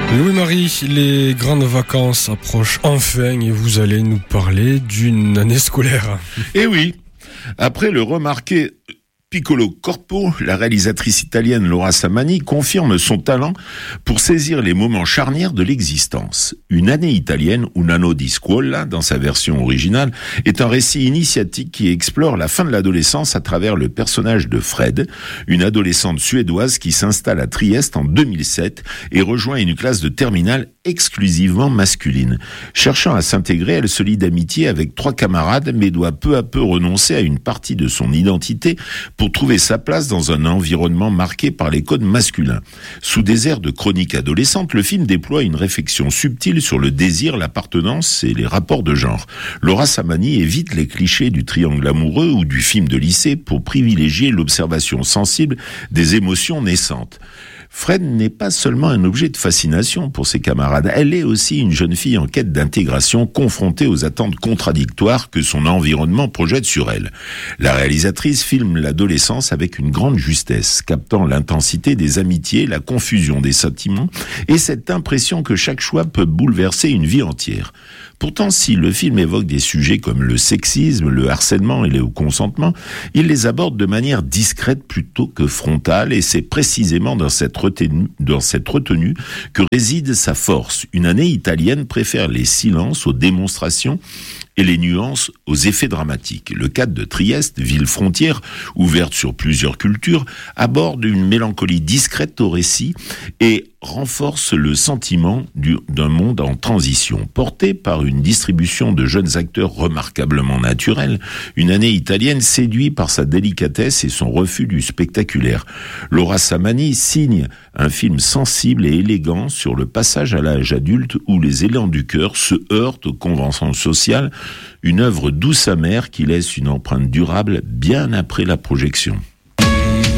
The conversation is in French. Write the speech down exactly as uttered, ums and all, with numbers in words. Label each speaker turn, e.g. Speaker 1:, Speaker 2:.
Speaker 1: Louis-Marie, les grandes vacances approchent enfin et vous allez nous parler d'une année scolaire.
Speaker 2: Eh oui, après le remarqué Piccolo Corpo, la réalisatrice italienne Laura Samani confirme son talent pour saisir les moments charnières de l'existence. Une année italienne, Un anno di scuola, dans sa version originale, est un récit initiatique qui explore la fin de l'adolescence à travers le personnage de Fred, une adolescente suédoise qui s'installe à Trieste en deux mille sept et rejoint une classe de terminale exclusivement masculine. Cherchant à s'intégrer, elle se lie d'amitié avec trois camarades, mais doit peu à peu renoncer à une partie de son identité pour trouver sa place dans un environnement marqué par les codes masculins. Sous des airs de chronique adolescente, le film déploie une réflexion subtile sur le désir, l'appartenance et les rapports de genre. Laura Samani évite les clichés du triangle amoureux ou du film de lycée pour privilégier l'observation sensible des émotions naissantes. Fred n'est pas seulement un objet de fascination pour ses camarades, elle est aussi une jeune fille en quête d'intégration confrontée aux attentes contradictoires que son environnement projette sur elle. La réalisatrice filme l'adolescence avec une grande justesse, captant l'intensité des amitiés, la confusion des sentiments et cette impression que chaque choix peut bouleverser une vie entière. Pourtant, si le film évoque des sujets comme le sexisme, le harcèlement et le consentement, il les aborde de manière discrète plutôt que frontale, et c'est précisément dans cette retenue, dans cette retenue que réside sa force. Une année italienne préfère les silences aux démonstrations et les nuances aux effets dramatiques. Le cadre de Trieste, ville frontière, ouverte sur plusieurs cultures, aborde une mélancolie discrète au récit et renforce le sentiment du, d'un monde en transition. Porté par une distribution de jeunes acteurs remarquablement naturels, une année italienne séduit par sa délicatesse et son refus du spectaculaire. Laura Samani signe un film sensible et élégant sur le passage à l'âge adulte où les élans du cœur se heurtent aux conventions sociales, une œuvre douce amère qui laisse une empreinte durable bien après la projection.